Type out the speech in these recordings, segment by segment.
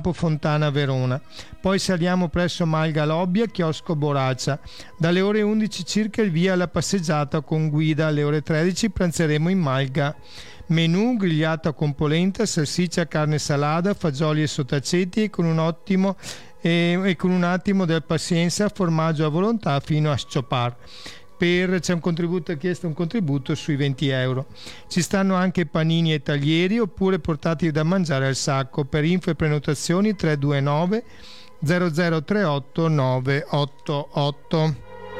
Campo Fontana Verona. Poi saliamo presso Malga Lobbia, chiosco Boraccia. Dalle ore 11 circa il via alla passeggiata con guida. Alle ore 13 pranzeremo in Malga. Menù grigliata con polenta, salsiccia, carne salata, fagioli e sottaceti e con un attimo del pazienza, formaggio a volontà fino a sciopar. C'è un contributo, chiesto un contributo sui 20 euro. Ci stanno anche panini e taglieri oppure portati da mangiare al sacco. Per info e prenotazioni 329 0038 988.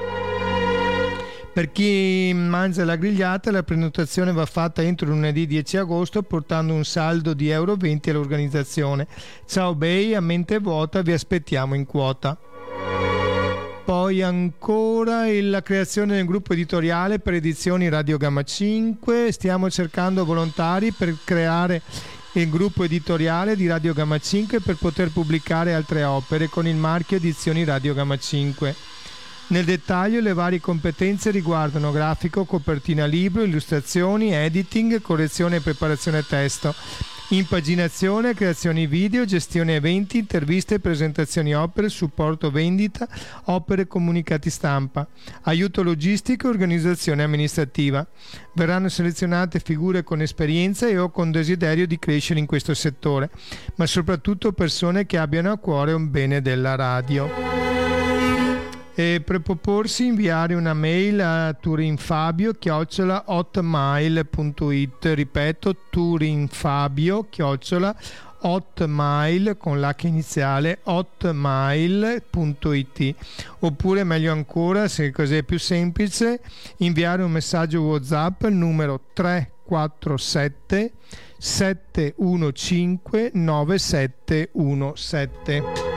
Per chi mangia la grigliata, la prenotazione va fatta entro lunedì 10 agosto portando un saldo di euro 20 all'organizzazione. Ciao bei, a mente vuota, vi aspettiamo in quota. Poi ancora la creazione del gruppo editoriale per edizioni Radio Gamma 5. Stiamo cercando volontari per creare il gruppo editoriale di Radio Gamma 5 per poter pubblicare altre opere con il marchio Edizioni Radio Gamma 5. Nel dettaglio le varie competenze riguardano grafico, copertina libro, illustrazioni, editing, correzione e preparazione testo, impaginazione, creazioni video, gestione eventi, interviste, presentazioni opere, supporto vendita, opere, comunicati stampa, aiuto logistico e organizzazione amministrativa. Verranno selezionate figure con esperienza e o con desiderio di crescere in questo settore, ma soprattutto persone che abbiano a cuore un bene della radio. E per proporsi inviare una mail a turinfabio@hotmail.it. Ripeto, turinfabio@hotmail con l'H iniziale hotmail.it. Oppure meglio ancora, se così è più semplice, inviare un messaggio WhatsApp al numero 347 715 9717.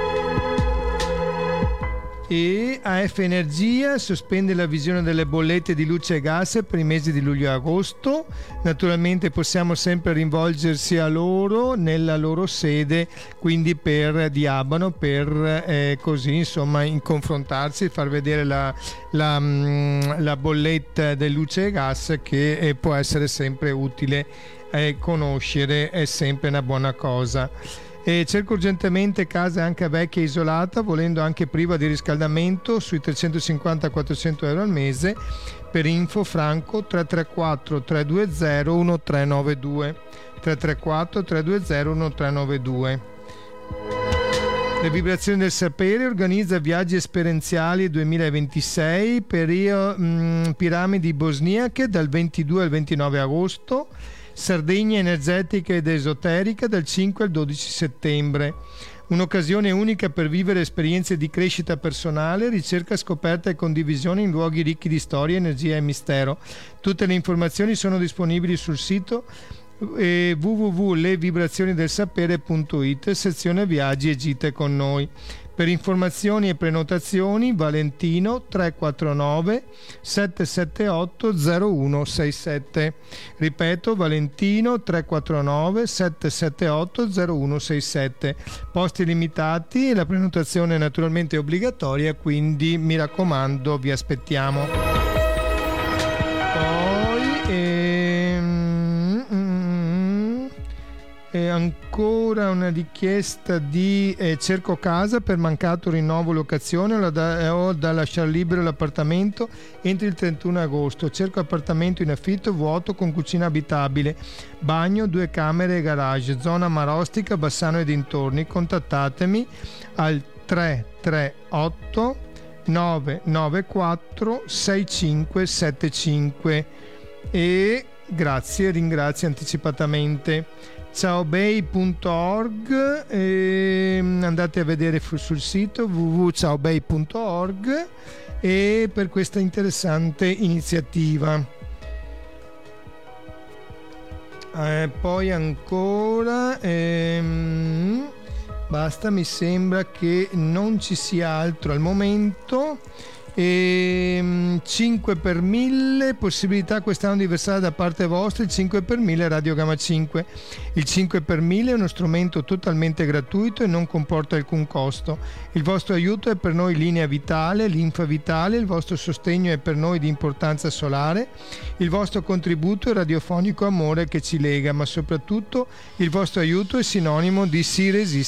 E AF Energia sospende la visione delle bollette di luce e gas per i mesi di luglio e agosto. Naturalmente possiamo sempre rivolgersi a loro nella loro sede, quindi di Abano, per così insomma confrontarsi e far vedere la bolletta di luce e gas, che può essere sempre utile, conoscere è sempre una buona cosa. Cerco urgentemente casa anche vecchia e isolata, volendo anche priva di riscaldamento, sui 350-400 euro al mese. Per info Franco 334 320 1392 334 320 1392. Le Vibrazioni del Sapere organizza viaggi esperienziali 2026 per piramidi bosniache dal 22 al 29 agosto. Sardegna energetica ed esoterica dal 5 al 12 settembre. Un'occasione unica per vivere esperienze di crescita personale, ricerca, scoperta e condivisione in luoghi ricchi di storia, energia e mistero. Tutte le informazioni sono disponibili sul sito www.levibrazioniDelSapere.it, sezione viaggi e gite con noi. Per informazioni e prenotazioni Valentino 349 778 0167. Ripeto, Valentino 349 778 0167. Posti limitati e la prenotazione è naturalmente obbligatoria, quindi mi raccomando, vi aspettiamo. E ancora una richiesta di cerco casa per mancato rinnovo locazione o da lasciare libero l'appartamento entro il 31 agosto. Cerco appartamento in affitto vuoto con cucina abitabile, bagno, 2 camere e garage, zona Marostica, Bassano e dintorni. Contattatemi al 338 994 6575 e ringrazio anticipatamente. Ciaobei.org, andate a vedere sul sito www.ciaobei.org e per questa interessante iniziativa. Poi ancora basta, mi sembra che non ci sia altro al momento. 5 per 1000 possibilità quest'anno di versare da parte vostra il 5 per 1000 Radio Gamma 5. Il 5 per 1000 è uno strumento totalmente gratuito e non comporta alcun costo. Il vostro aiuto è per noi linea vitale, linfa vitale, il vostro sostegno è per noi di importanza solare, il vostro contributo è radiofonico amore che ci lega, ma soprattutto il vostro aiuto è sinonimo di si resiste